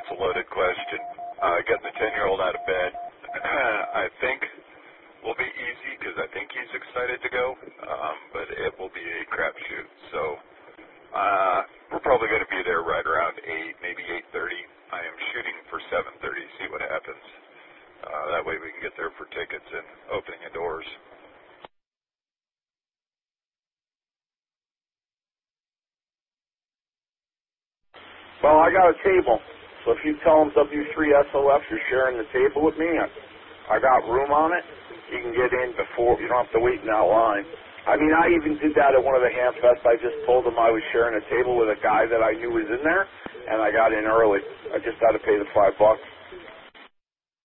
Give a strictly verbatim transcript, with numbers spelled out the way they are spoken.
that's a loaded question. Uh, getting the ten-year-old out of bed, I think, will be easy because I think he's excited to go, um, but it will be a crapshoot. So uh, we're probably going to be there right around eight, maybe eight thirty. I am shooting for seven thirty, see what happens. Uh, that way we can get there for tickets and opening of doors. Well, I got a table, so if you tell them W three S O F you're sharing the table with me, I got room on it. You can get in before, you don't have to wait in that line. I mean, I even did that at one of the Hamfests. I just told them I was sharing a table with a guy that I knew was in there, and I got in early. I just had to pay the five bucks.